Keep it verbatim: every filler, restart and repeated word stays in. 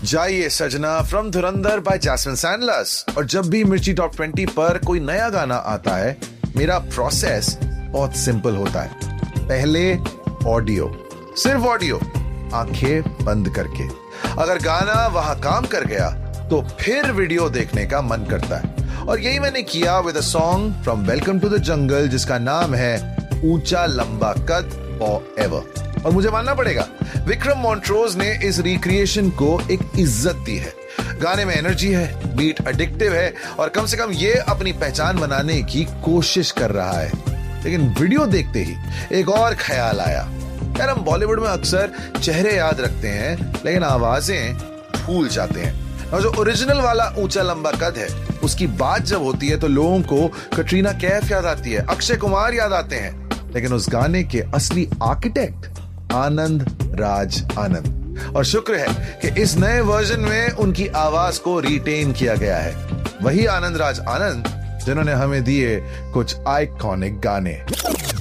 जाइए सजना from Dhurandhar bye jasmine सैंडलर्स। और जब भी मिर्ची टॉप ट्वेंटी पर कोई नया गाना आता है, मेरा प्रोसेस बहुत सिंपल होता है। पहले ऑडियो, सिर्फ ऑडियो, आंखें बंद करके। अगर गाना वहां काम कर गया तो फिर वीडियो देखने का मन करता है। और यही मैंने किया with a song from welcome to the jungle, जिसका नाम है ऊंचा लंबा कद फॉरएवर। और मुझे मानना पड़ेगा, विक्रम मॉन्ट्रोज ने इस रिक्रिएशन को एक इज्जत दी है। गाने में एनर्जी है, बीट एडिक्टिव है और कम से कम ये अपनी पहचान बनाने की कोशिश कर रहा है। लेकिन वीडियो देखते ही एक और ख्याल आया, यार हम बॉलीवुड में अक्सर चेहरे याद रखते हैं लेकिन आवाजें भूल जाते हैं। और जो ओरिजिनल वाला ऊंचा लंबा कद है, उसकी बात जब होती है तो लोगों को कटरीना कैफ याद आती है, अक्षय कुमार याद आते हैं, लेकिन उस गाने के असली आर्किटेक्ट आनंद राज आनंद। और शुक्र है कि इस नए वर्जन में उनकी आवाज को रिटेन किया गया है। वही आनंद राज आनंद जिन्होंने हमें दिए कुछ आइकॉनिक गाने।